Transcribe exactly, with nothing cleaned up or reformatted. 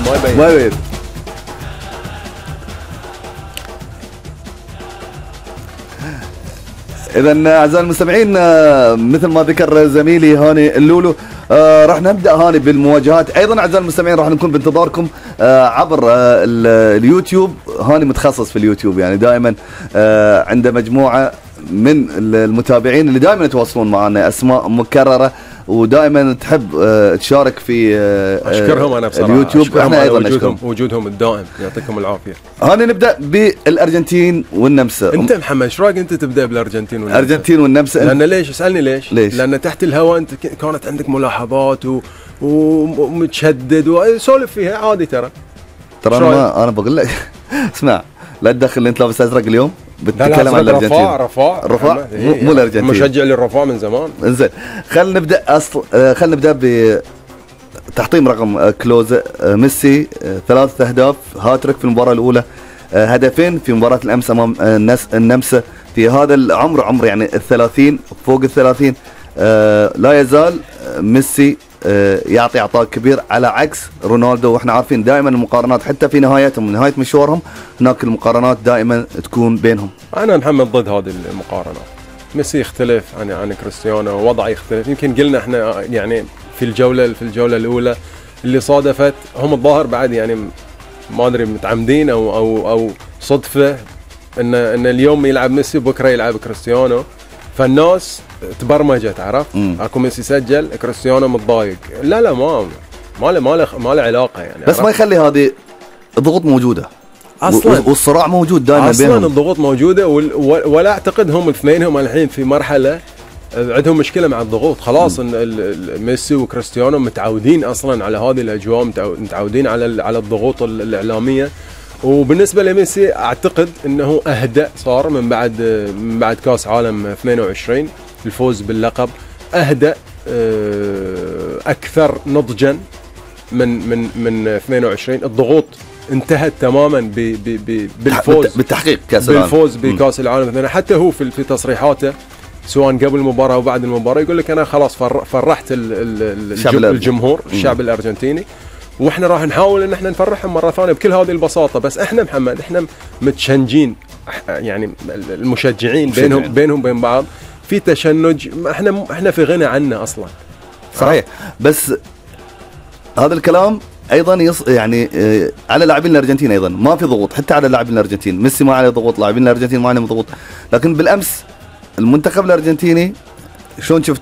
ما يبين ما يبين. إذا أعزائي المستمعين مثل ما ذكر زميلي هاني اللولو آه راح نبدأ هاني بالمواجهات. أيضا أعزائي المستمعين راح نكون بانتظاركم آه عبر آه اليوتيوب. هاني متخصص في اليوتيوب، يعني دائما آه عنده مجموعة من المتابعين اللي دائما يتواصلون معنا، أسماء مكررة ودائما تحب آه تشارك في آه اشكرهم انا بصراحه اليوتيوب. احنا ايضا وجودهم نشكرهم وجودهم الدائم، يعطيكم العافيه. هاني نبدا بالارجنتين والنمسا. انت محمد ايش رايك انت تبدا بالارجنتين والنمسا؟ الارجنتين والنمسا لان ليش؟ اسالني ليش؟ ليش؟ لان تحت الهواء انت كانت عندك ملاحظات و... ومتشدد وسولف فيها عادي. ترى ترى انا ما انا بقول لك اسمع، لا تدخل انت لابس ازرق اليوم بتتكلم عن الارجنتين. رفاع رفاع رفاع مو, مو الارجنتين. مشجع للرفاع من زمان. انزين خلينا نبدا اصل خلينا نبدا بتحطيم رقم كلوزا. ميسي ثلاثة اهداف، هاتريك في المباراه الاولى، هدفين في مباراه الامس امام الناس النمسا في هذا العمر، عمر يعني الثلاثين، فوق الثلاثين. لا يزال ميسي يعطي عطاء كبير على عكس رونالدو. واحنا عارفين دائما المقارنات حتى في نهايتهم، نهايه مشوارهم هناك المقارنات دائما تكون بينهم. انا محمد ضد هذه المقارنات. ميسي يختلف عن عن كريستيانو، وضعه يختلف. يمكن قلنا احنا يعني في الجوله في الجوله الاولى اللي صادفت هم الظاهر بعد يعني ما ادري متعمدين او او او صدفه ان ان اليوم يلعب ميسي بكره يلعب كريستيانو، فالناس تبرمجت. عرفت؟ اكو ميسي سجل كريستيانو متضايق. لا لا ما ما له ما له ما له علاقه يعني. بس ما يخلي هذه الضغوط موجوده اصلا، والصراع موجود دائما اصلا بينهم. الضغوط موجوده ولا اعتقد هم الاثنين هم الحين في مرحله عندهم مشكله مع الضغوط. خلاص ان ميسي وكريستيانو متعودين اصلا على هذه الاجواء، متعودين على على الضغوط الاعلاميه. وبالنسبه لميسي اعتقد انه اهدأ صار من بعد من بعد كاس عالم اثنين وعشرين الفوز باللقب، اهدأ اكثر نضجا من من من اثنين وعشرين. الضغوط انتهت تماما ب ب بالفوز بالتحقيق كاس العالم، بالفوز بكاس العالم. حتى هو في في تصريحاته سواء قبل المباراه او بعد المباراه يقول لك انا خلاص فرحت الجمهور الشعب الارجنتيني، واحنا راح نحاول ان احنا نفرحهم مره ثانيه بكل هذه البساطه. بس احنا محمد احنا متشنجين، يعني المشجعين بينهم بينهم بين بعض في تشنج، احنا احنا في غنى عنه اصلا. صحيح. بس هذا الكلام ايضا يص... يعني آه على لاعبين الارجنتين ايضا ما في ضغوط، حتى على لاعبين الارجنتين. ميسي ما عليه ضغوط، لاعبين الارجنتين ما عليهم ضغوط. لكن بالامس المنتخب الارجنتيني شلون شفت